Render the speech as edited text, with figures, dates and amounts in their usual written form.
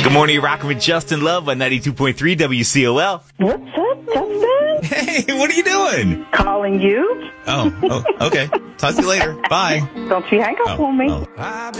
Good morning, you're rocking with Justin Love on 92.3 WCOL. What's up, Justin? Hey, what are you doing? Calling you. Oh, okay. Talk to you later. Bye. Don't you hang up on me.